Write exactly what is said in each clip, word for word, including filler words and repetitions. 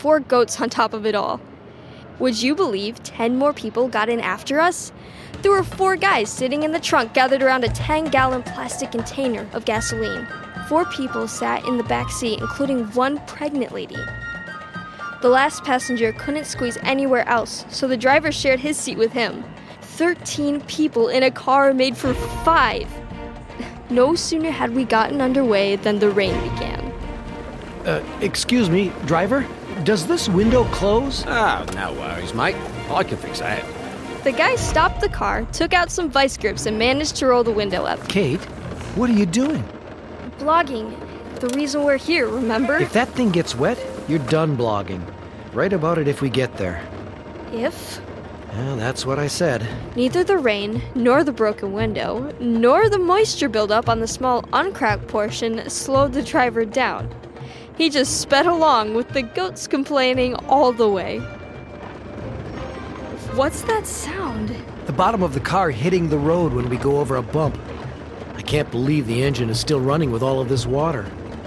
four goats on top of it all. Would you believe ten more people got in after us? There were four guys sitting in the trunk gathered around a ten-gallon plastic container of gasoline. Four people sat in the back seat, including one pregnant lady. The last passenger couldn't squeeze anywhere else, so the driver shared his seat with him. Thirteen people in a car made for five. No sooner had we gotten underway than the rain began. Uh, excuse me, driver? Does this window close? Oh, no worries, mate. I can fix that. The guy stopped the car, took out some vice grips, and managed to roll the window up. Kate, what are you doing? Blogging. The reason we're here, remember? If that thing gets wet, you're done blogging. Write about it if we get there. If? Well, that's what I said. Neither the rain, nor the broken window, nor the moisture buildup on the small uncracked portion slowed the driver down. He just sped along with the goats complaining all the way. What's that sound? The bottom of the car hitting the road when we go over a bump. I can't believe the engine is still running with all of this water.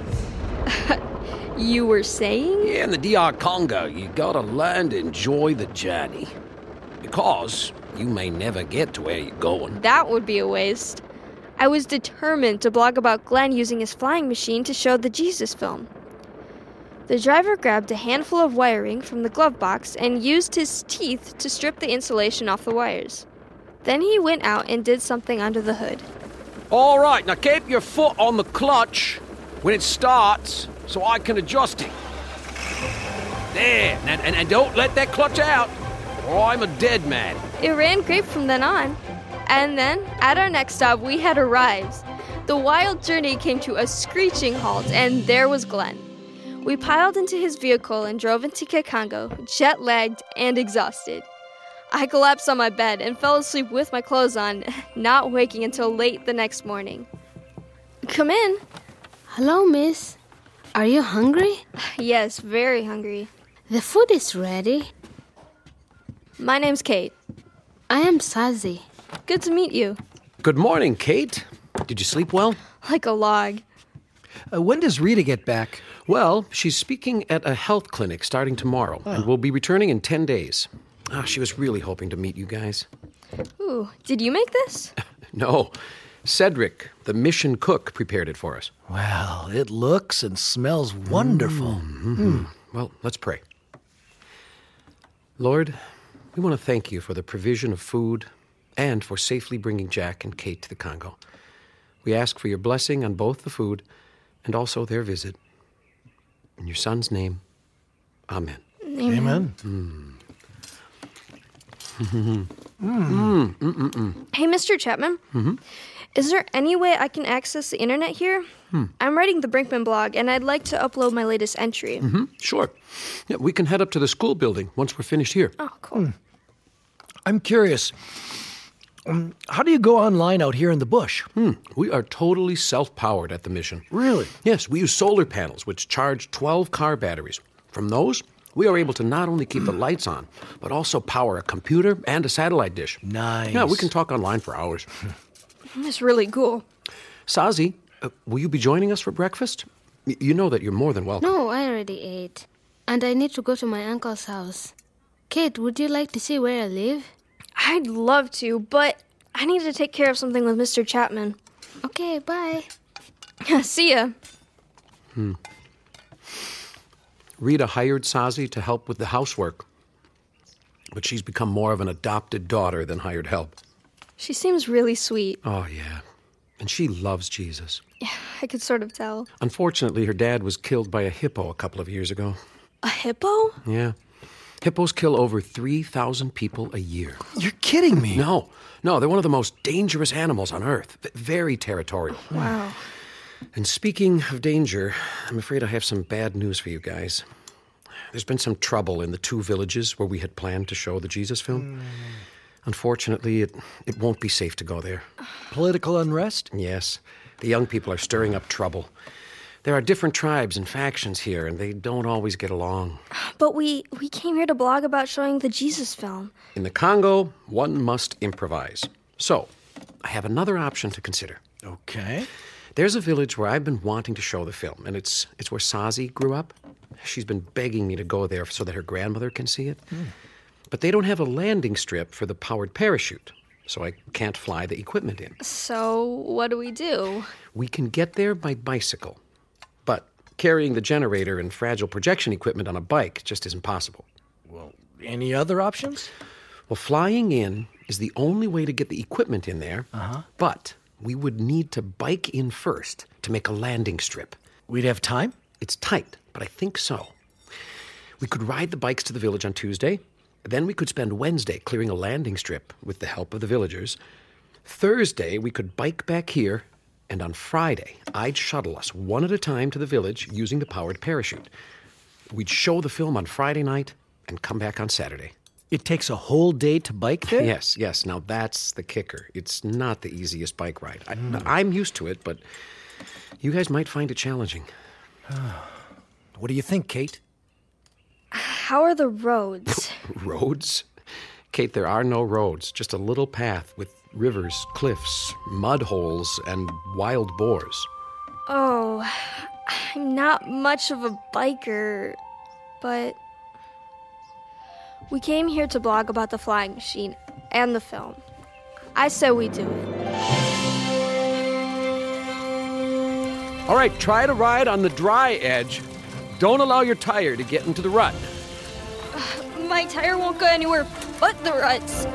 You were saying? Yeah, in the D R Congo, you gotta learn to enjoy the journey. Because you may never get to where you're going. That would be a waste. I was determined to blog about Glenn using his flying machine to show the Jesus film. The driver grabbed a handful of wiring from the glove box and used his teeth to strip the insulation off the wires. Then he went out and did something under the hood. All right, now keep your foot on the clutch when it starts so I can adjust it. There, and, and, and don't let that clutch out or I'm a dead man. It ran great from then on. And then, at our next stop, we had arrived. The wild journey came to a screeching halt, and there was Glenn. We piled into his vehicle and drove into Kakongo, jet-lagged and exhausted. I collapsed on my bed and fell asleep with my clothes on, not waking until late the next morning. Come in. Hello, miss. Are you hungry? Yes, very hungry. The food is ready. My name's Kate. I am Sazi. Good to meet you. Good morning, Kate. Did you sleep well? Like a log. Uh, when does Rita get back? Well, she's speaking at a health clinic starting tomorrow, oh. and will be returning in ten days. Ah, she was really hoping to meet you guys. Ooh, did you make this? No. Cedric, the mission cook, prepared it for us. Well, it looks and smells wonderful. Mm-hmm. Mm. Well, let's pray. Lord, we want to thank you for the provision of food and for safely bringing Jack and Kate to the Congo. We ask for your blessing on both the food and also their visit. In your son's name, amen. Amen. Amen. Mm. mm. Mm. Mm. Mm. Hey, Mister Chapman. Mm-hmm. Is there any way I can access the internet here? Hmm. I'm writing the Brinkman blog, and I'd like to upload my latest entry. Mm-hmm. Sure. Yeah, we can head up to the school building once we're finished here. Oh, cool. Hmm. I'm curious. Um, how do you go online out here in the bush? Hmm. We are totally self-powered at the mission. Really? Yes, we use solar panels, which charge twelve car batteries. From those, we are able to not only keep the lights on, but also power a computer and a satellite dish. Nice. Yeah, we can talk online for hours. That's really cool. Sazi, uh, will you be joining us for breakfast? Y- you know that you're more than welcome. No, I already ate. And I need to go to my uncle's house. Kate, would you like to see where I live? I'd love to, but I need to take care of something with Mister Chapman. Okay, bye. See ya. Hmm. Rita hired Sazi to help with the housework, but she's become more of an adopted daughter than hired help. She seems really sweet. Oh, yeah. And she loves Jesus. Yeah, I could sort of tell. Unfortunately, her dad was killed by a hippo a couple of years ago. A hippo? Yeah. Hippos kill over three thousand people a year. You're kidding me. No. No, they're one of the most dangerous animals on Earth. Very territorial. Wow. And speaking of danger, I'm afraid I have some bad news for you guys. There's been some trouble in the two villages where we had planned to show the Jesus film. Mm. Unfortunately, it, it won't be safe to go there. Political unrest? Yes. The young people are stirring up trouble. There are different tribes and factions here, and they don't always get along. But we, we came here to blog about showing the Jesus film. In the Congo, one must improvise. So, I have another option to consider. Okay. There's a village where I've been wanting to show the film, and it's it's where Sazi grew up. She's been begging me to go there so that her grandmother can see it. Mm. But they don't have a landing strip for the powered parachute, so I can't fly the equipment in. So what do we do? We can get there by bicycle, but carrying the generator and fragile projection equipment on a bike just isn't possible. Well, any other options? Well, flying in is the only way to get the equipment in there, uh-huh. but we would need to bike in first to make a landing strip. We'd have time? It's tight, but I think so. We could ride the bikes to the village on Tuesday. Then we could spend Wednesday clearing a landing strip with the help of the villagers. Thursday, we could bike back here. And on Friday, I'd shuttle us one at a time to the village using the powered parachute. We'd show the film on Friday night and come back on Saturday. It takes a whole day to bike there? Yes, yes. Now that's the kicker. It's not the easiest bike ride. I, mm. I'm used to it, but you guys might find it challenging. What do you think, Kate? How are the roads? Roads? Kate, there are no roads, just a little path with rivers, cliffs, mud holes, and wild boars. Oh, I'm not much of a biker, but we came here to blog about the flying machine and the film. I said we do it. All right, try to ride on the dry edge. Don't allow your tire to get into the rut. Uh, my tire won't go anywhere but the ruts.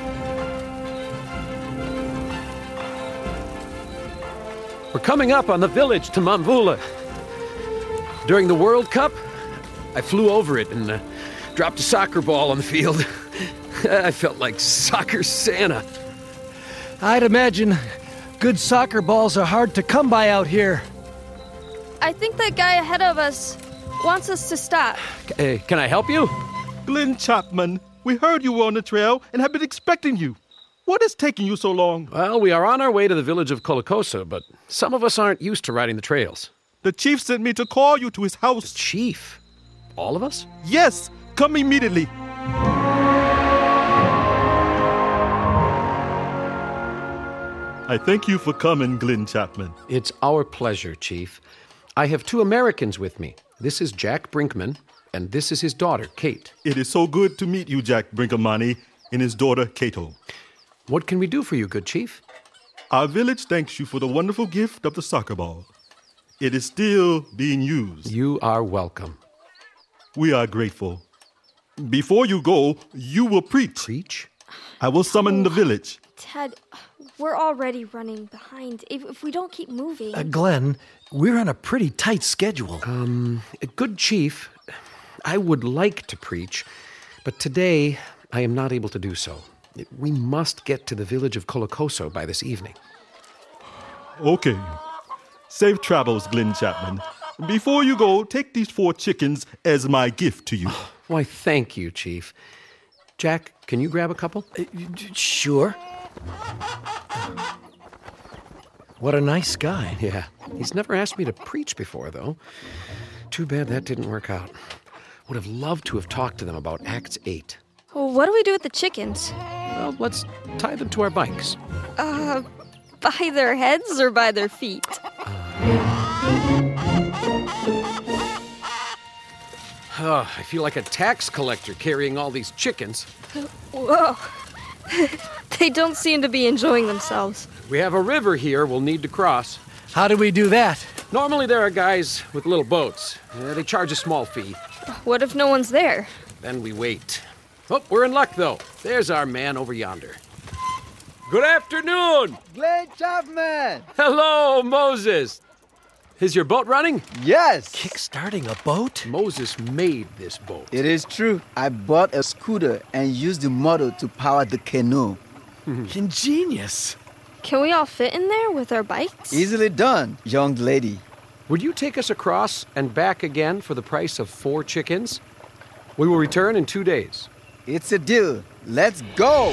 We're coming up on the village to Mamvula. During the World Cup, I flew over it and uh, dropped a soccer ball on the field. I felt like soccer Santa. I'd imagine good soccer balls are hard to come by out here. I think that guy ahead of us wants us to stop. Hey, can I help you? Glenn Chapman, we heard you were on the trail and have been expecting you. What is taking you so long? Well, we are on our way to the village of Colacosa, but some of us aren't used to riding the trails. The chief sent me to call you to his house. The chief? All of us? Yes, come immediately. I thank you for coming, Glenn Chapman. It's our pleasure, Chief. I have two Americans with me. This is Jack Brinkman, and this is his daughter, Kate. It is so good to meet you, Jack Brinkamani, and his daughter, Cato. What can we do for you, good Chief? Our village thanks you for the wonderful gift of the soccer ball. It is still being used. You are welcome. We are grateful. Before you go, you will preach. Preach? I will summon oh, the village. Ted, we're already running behind. If, if we don't keep moving... Uh, Glenn, we're on a pretty tight schedule. Um, good Chief, I would like to preach, but today I am not able to do so. We must get to the village of Colacoso by this evening. Okay. Safe travels, Glenn Chapman. Before you go, take these four chickens as my gift to you. Why, thank you, Chief. Jack, can you grab a couple? Uh, sure. What a nice guy. Yeah. He's never asked me to preach before, though. Too bad that didn't work out. Would have loved to have talked to them about Acts eight. Well, what do we do with the chickens? Well, let's tie them to our bikes. Uh, by their heads or by their feet? Oh, I feel like a tax collector carrying all these chickens. Whoa. They don't seem to be enjoying themselves. We have a river here we'll need to cross. How do we do that? Normally there are guys with little boats. Uh, they charge a small fee. What if no one's there? Then we wait. Oh, we're in luck, though. There's our man over yonder. Good afternoon! Glenn Chapman! Hello, Moses! Is your boat running? Yes! Kick-starting a boat? Moses made this boat. It is true. I bought a scooter and used the motor to power the canoe. Ingenious. Can we all fit in there with our bikes? Easily done, young lady. Would you take us across and back again for the price of four chickens? We will return in two days. It's a deal. Let's go!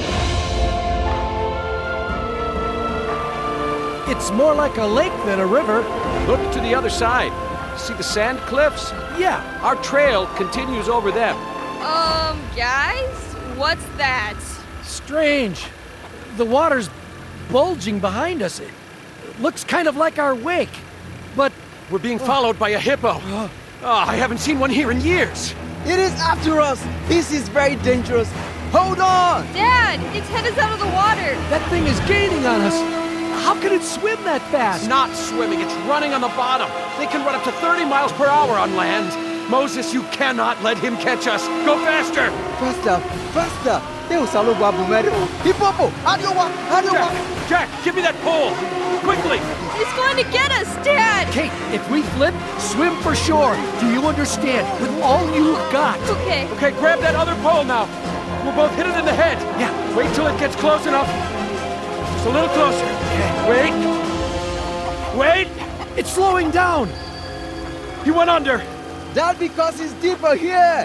It's more like a lake than a river. Look to the other side. See the sand cliffs? Yeah. Our trail continues over them. Um, guys? What's that? Strange. The water's bulging behind us. Looks kind of like our wake. But We're being followed by a hippo. Oh, I haven't seen one here in years. It is after us. This is very dangerous. Hold on! Dad, its head is out of the water. that thing is gaining on us. How can it swim that fast? It's not swimming, it's running on the bottom. They can run up to thirty miles per hour on land. Moses, you cannot let him catch us. Go faster! Faster, faster! Tem um salo guapo médio. Hipopo, adiós, adiós. Jack, Jack, give me that pole! Quickly! It's going to get us, Dad. Kate, if we flip, swim for shore. Do you understand? With all you've got. Okay. Okay, grab that other pole now. We'll both hit it in the head. Yeah. Wait till it gets close enough. Just a little closer. Wait. Wait! It's slowing down. He went under. That because it's deeper here.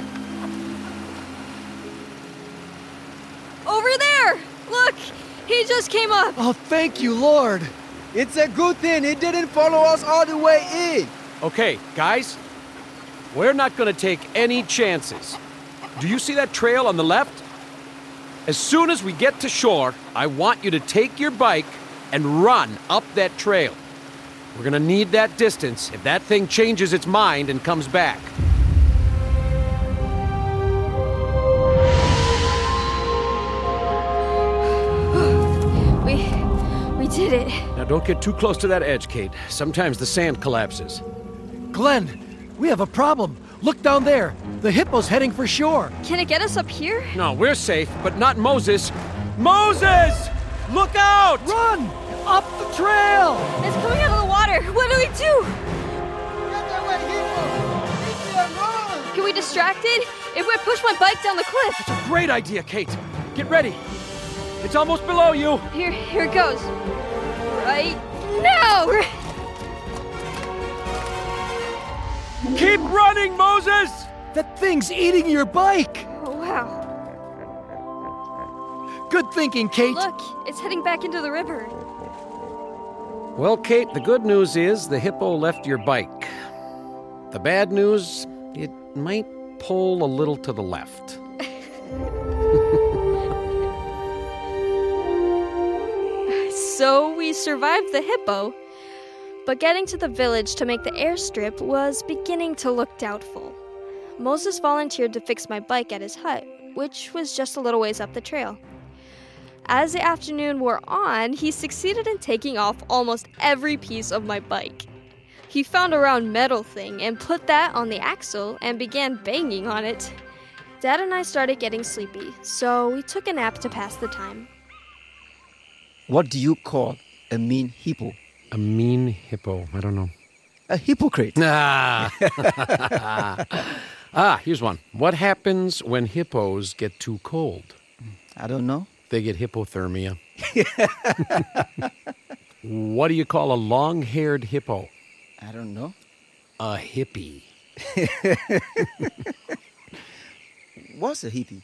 Over there. Look, he just came up. Oh, thank you, Lord. It's a good thing it didn't follow us all the way in. Okay, guys. We're not gonna take any chances. Do you see that trail on the left? As soon as we get to shore, I want you to take your bike and run up that trail. We're gonna need that distance if that thing changes its mind and comes back. We, we did it. Now don't get too close to that edge, Kate. Sometimes the sand collapses. Glenn, we have a problem. Look down there. The hippo's heading for shore. Can it get us up here? No, we're safe, but not Moses. Moses! Look out! Run! Up the trail! It's coming out of the water. What do we do? Can we distract it? If we push my bike down the cliff. Great idea, Kate. Get ready. It's almost below you. Here, here it goes. Right now. Keep running, Moses! That thing's eating your bike. Oh, wow. Good thinking, Kate. Look, it's heading back into the river. Well, Kate, the good news is the hippo left your bike. The bad news, it might pull a little to the left. So we survived the hippo, but getting to the village to make the airstrip was beginning to look doubtful. Moses volunteered to fix my bike at his hut, which was just a little ways up the trail. As the afternoon wore on, he succeeded in taking off almost every piece of my bike. He found a round metal thing and put that on the axle and began banging on it. Dad and I started getting sleepy, so we took a nap to pass the time. What do you call a mean hippo? A mean hippo. I don't know. A hypocrite. Ah. ah, here's one. What happens when hippos get too cold? I don't know. They get hypothermia. What do you call a long-haired hippo? I don't know. A hippie. What's a hippie?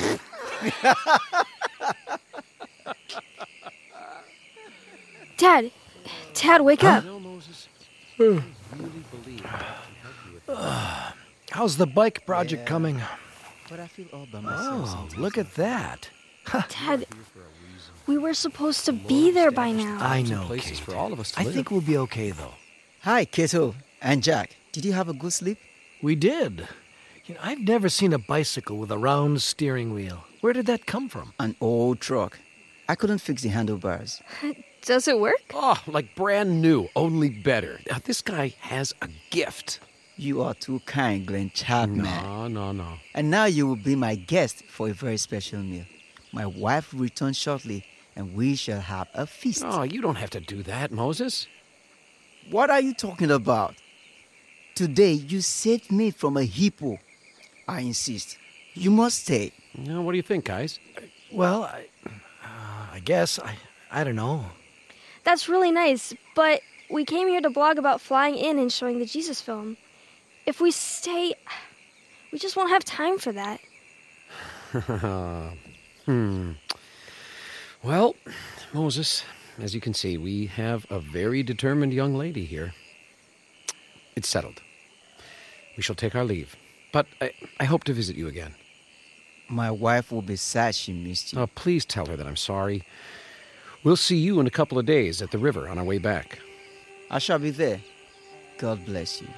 Dad, Dad, wake up. No, Moses. How's the bike project Yeah. coming? But I feel all by myself. Oh, sometimes. look at that. Dad, we were supposed to be there by now. I know, Places Kate. for all of us to I live. think we'll be okay, though. Hi, Kato and Jack. Did you have a good sleep? We did. You know, I've never seen a bicycle with a round steering wheel. Where did that come from? An old truck. I couldn't fix the handlebars. Does it work? Oh, like brand new, only better. Now, this guy has a gift. You are too kind, Glenn Chapman. No, no, no. And now you will be my guest for a very special meal. My wife will return shortly, and we shall have a feast. Oh, you don't have to do that, Moses. What are you talking about? Today, you saved me from a hippo. I insist. You must stay. Now, what do you think, guys? Well, I, uh, I guess. I, I don't know. That's really nice, but we came here to blog about flying in and showing the Jesus film. If we stay, we just won't have time for that. hmm. Well, Moses, as you can see, we have a very determined young lady here. It's settled. We shall take our leave. But I, I hope to visit you again. My wife will be sad she missed you. Oh, please tell her that I'm sorry. We'll see you in a couple of days at the river on our way back. I shall be there. God bless you.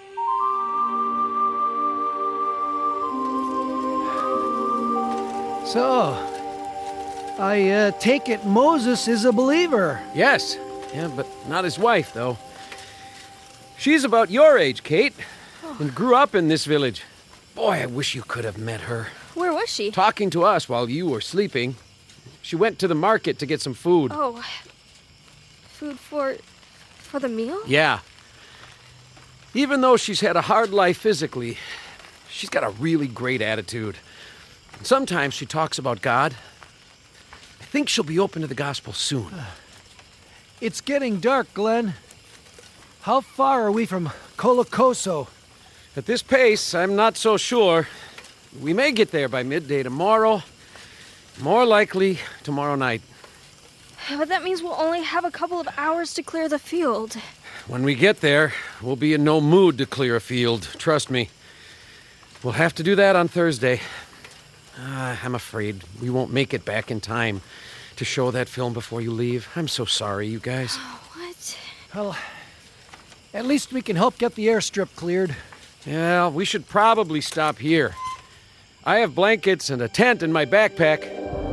So, I uh, take it Moses is a believer. Yes. Yeah, but not his wife, though. She's about your age, Kate, and grew up in this village. Boy, I wish you could have met her. Where was she? Talking to us while you were sleeping. She went to the market to get some food. Oh, food for... for the meal? Yeah. Even though she's had a hard life physically, she's got a really great attitude. Sometimes she talks about God. I think she'll be open to the gospel soon. It's getting dark, Glenn. How far are we from Colacoso? At this pace, I'm not so sure. We may get there by midday tomorrow. More likely, tomorrow night. But that means we'll only have a couple of hours to clear the field. When we get there, we'll be in no mood to clear a field. Trust me. We'll have to do that on Thursday. Uh, I'm afraid we won't make it back in time to show that film before you leave. I'm so sorry, you guys. What? Well, at least we can help get the airstrip cleared. Yeah, we should probably stop here. I have blankets and a tent in my backpack.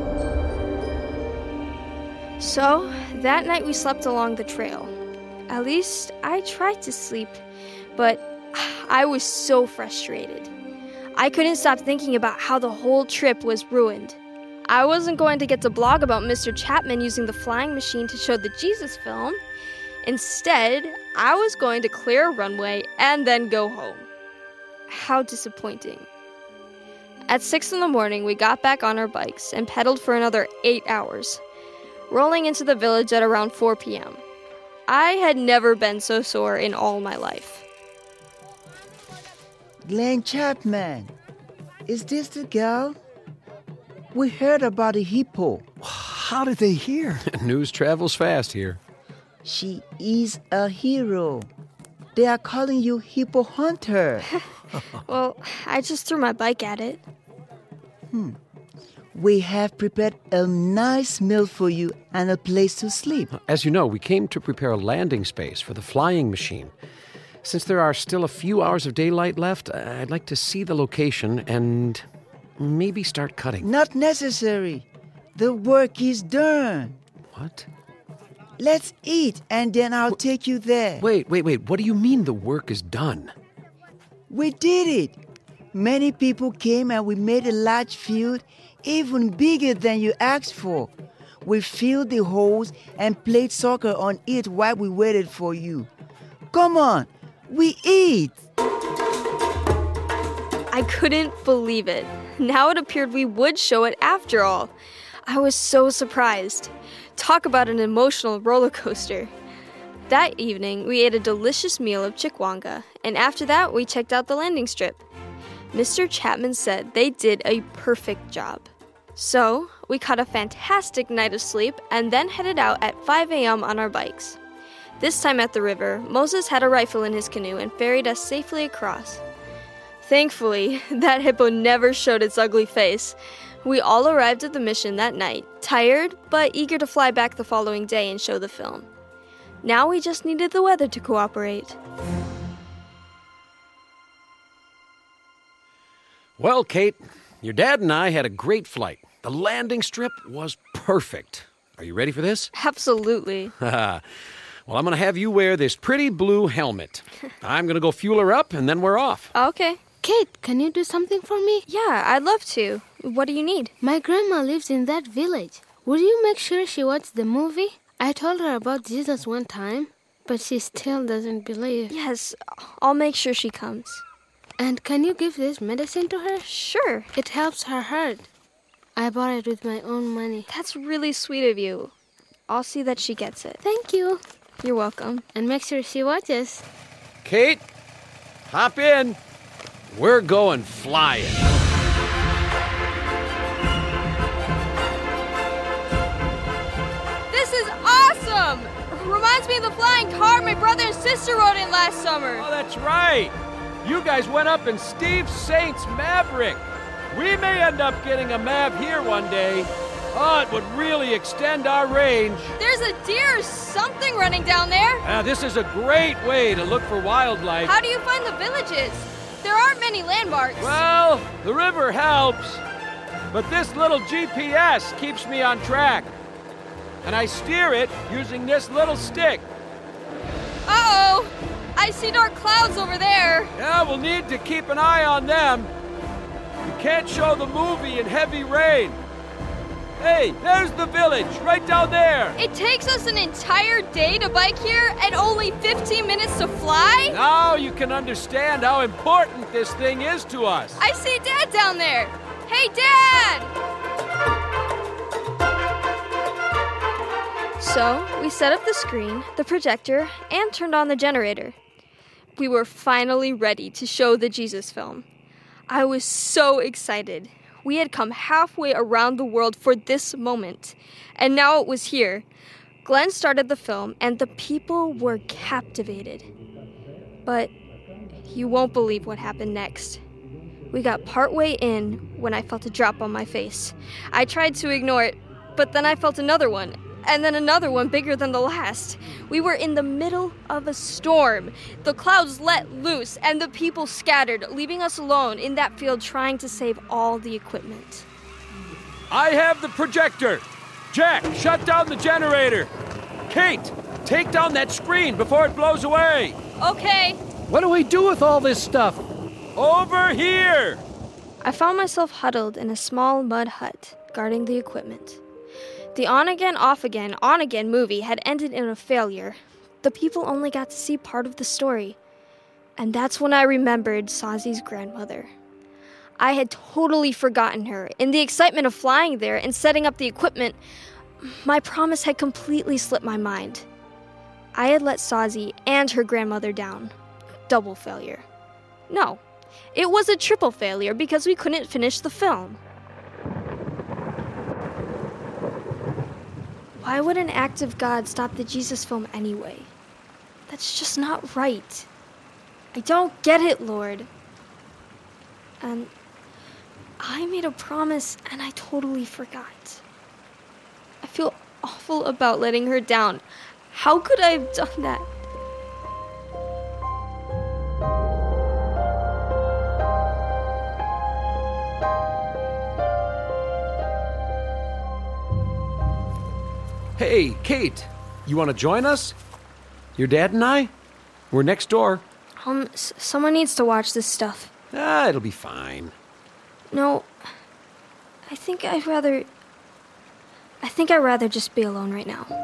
So, that night we slept along the trail. At least I tried to sleep, but I was so frustrated. I couldn't stop thinking about how the whole trip was ruined. I wasn't going to get to blog about Mister Chapman using the flying machine to show the Jesus film. Instead, I was going to clear a runway and then go home. How disappointing. At six in the morning, we got back on our bikes and pedaled for another eight hours, rolling into the village at around four p.m. I had never been so sore in all my life. Glenn Chapman, is this the girl? We heard about a hippo. How did they hear? News travels fast here. She is a hero. They are calling you Hippo Hunter. Well, I just threw my bike at it. Hmm. We have prepared a nice meal for you and a place to sleep. As you know, we came to prepare a landing space for the flying machine. Since there are still a few hours of daylight left, I'd like to see the location and maybe start cutting. Not necessary. The work is done. What? Let's eat and then I'll take you there. Wait, wait, wait. What do you mean the work is done? We did it. Many people came and we made a large field, even bigger than you asked for. We filled the holes and played soccer on it while we waited for you. Come on, we eat. I couldn't believe it. Now it appeared we would show it after all. I was so surprised. Talk about an emotional roller coaster. That evening, we ate a delicious meal of chikwanga, and after that, we checked out the landing strip. Mister Chapman said they did a perfect job. So, we caught a fantastic night of sleep and then headed out at five a.m. on our bikes. This time at the river, Moses had a rifle in his canoe and ferried us safely across. Thankfully, that hippo never showed its ugly face. We all arrived at the mission that night, tired but eager to fly back the following day and show the film. Now we just needed the weather to cooperate. Well, Kate, your dad and I had a great flight. The landing strip was perfect. Are you ready for this? Absolutely. Well, I'm going to have you wear this pretty blue helmet. I'm going to go fuel her up, and then we're off. Okay. Kate, can you do something for me? Yeah, I'd love to. What do you need? My grandma lives in that village. Would you make sure she watched the movie? I told her about Jesus one time, but she still doesn't believe. Yes, I'll make sure she comes. And can you give this medicine to her? Sure. It helps her heart. I bought it with my own money. That's really sweet of you. I'll see that she gets it. Thank you. You're welcome. And make sure she watches. Kate, hop in. We're going flying. This is awesome! Reminds me of the flying car my brother and sister rode in last summer. Oh, that's right. You guys went up in Steve Saint's Maverick. We may end up getting a Mav here one day. Oh, it would really extend our range. There's a deer or something running down there. Uh, this is a great way to look for wildlife. How do you find the villages? There aren't many landmarks. Well, the river helps, but this little G P S keeps me on track. And I steer it using this little stick. Uh-oh! I see dark clouds over there. Yeah, we'll need to keep an eye on them. You can't show the movie in heavy rain. Hey, there's the village, right down there. It takes us an entire day to bike here and only fifteen minutes to fly? Now you can understand how important this thing is to us. I see Dad down there. Hey, Dad! So, we set up the screen, the projector, and turned on the generator. We were finally ready to show the Jesus film. I was so excited. We had come halfway around the world for this moment, and now it was here. Glenn started the film, and the people were captivated. But you won't believe what happened next. We got partway in when I felt a drop on my face. I tried to ignore it, but then I felt another one, and then another one bigger than the last. We were in the middle of a storm. The clouds let loose, and the people scattered, leaving us alone in that field trying to save all the equipment. I have the projector. Jack, shut down the generator. Kate, take down that screen before it blows away. Okay. What do we do with all this stuff? Over here! I found myself huddled in a small mud hut, guarding the equipment. The on-again, off-again, on-again movie had ended in a failure. The people only got to see part of the story. And that's when I remembered Sazi's grandmother. I had totally forgotten her. In the excitement of flying there and setting up the equipment, my promise had completely slipped my mind. I had let Sazi and her grandmother down. Double failure. No, it was a triple failure because we couldn't finish the film. Why would an act of God stop the Jesus film anyway? That's just not right. I don't get it, Lord. And I made a promise and I totally forgot. I feel awful about letting her down. How could I have done that? Hey, Kate, you want to join us? Your dad and I? We're next door. Um, s- someone needs to watch this stuff. Ah, it'll be fine. No, I think I'd rather... I think I'd rather just be alone right now.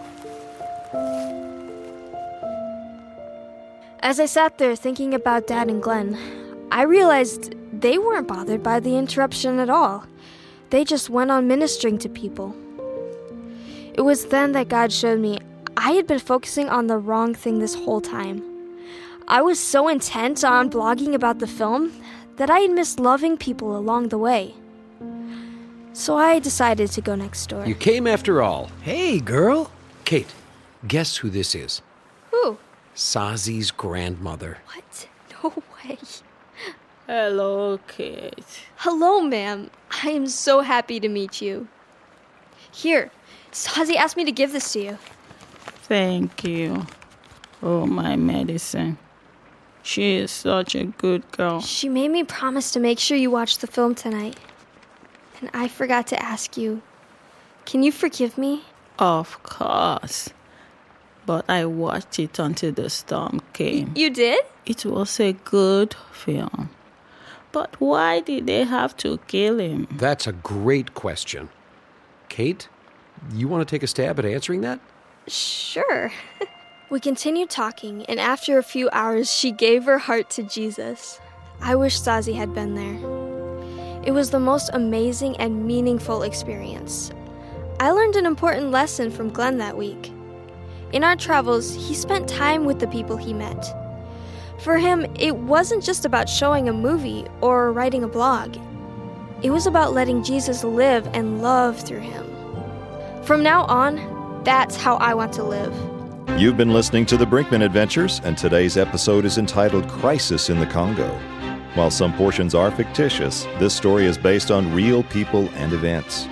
As I sat there thinking about Dad and Glenn, I realized they weren't bothered by the interruption at all. They just went on ministering to people. It was then that God showed me I had been focusing on the wrong thing this whole time. I was so intent on blogging about the film that I had missed loving people along the way. So I decided to go next door. You came after all. Hey, girl. Kate, guess who this is? Who? Sazi's grandmother. What? No way. Hello, Kate. Hello, ma'am. I am so happy to meet you. Here, Sazi asked me to give this to you. Thank you. Oh, my medicine. She is such a good girl. She made me promise to make sure you watch the film tonight. And I forgot to ask you, can you forgive me? Of course. But I watched it until the storm came. You did? It was a good film. But why did they have to kill him? That's a great question. Kate, you want to take a stab at answering that? Sure. We continued talking, and after a few hours, she gave her heart to Jesus. I wish Sazi had been there. It was the most amazing and meaningful experience. I learned an important lesson from Glenn that week. In our travels, he spent time with the people he met. For him, it wasn't just about showing a movie or writing a blog. It was about letting Jesus live and love through him. From now on, that's how I want to live. You've been listening to The Brinkman Adventures, and today's episode is entitled Crisis in the Congo. While some portions are fictitious, this story is based on real people and events.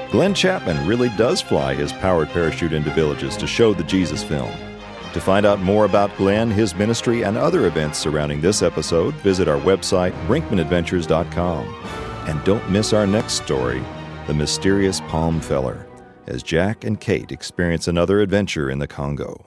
Glenn Chapman really does fly his powered parachute into villages to show the Jesus film. To find out more about Glenn, his ministry, and other events surrounding this episode, visit our website, brinkman adventures dot com. And don't miss our next story, The Mysterious Palm Feller, as Jack and Kate experience another adventure in the Congo.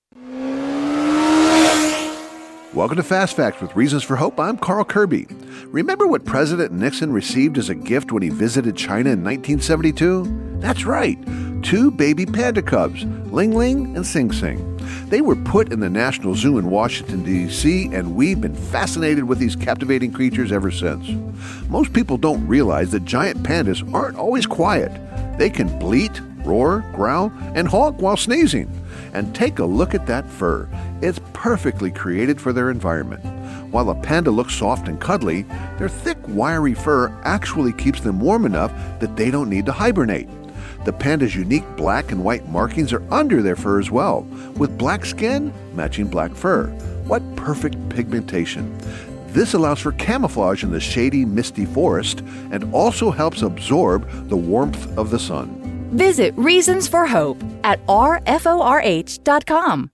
Welcome to Fast Facts with Reasons for Hope. I'm Carl Kirby. Remember what President Nixon received as a gift when he visited China in nineteen seventy-two? That's right, two baby panda cubs, Ling Ling and Sing Sing. They were put in the National Zoo in Washington, D C, and we've been fascinated with these captivating creatures ever since. Most people don't realize that giant pandas aren't always quiet. They can bleat, roar, growl, and honk while sneezing. And take a look at that fur. It's perfectly created for their environment. While a panda looks soft and cuddly, their thick, wiry fur actually keeps them warm enough that they don't need to hibernate. The panda's unique black and white markings are under their fur as well, with black skin matching black fur. What perfect pigmentation. This allows for camouflage in the shady, misty forest and also helps absorb the warmth of the sun. Visit Reasons for Hope at r f o r h dot com.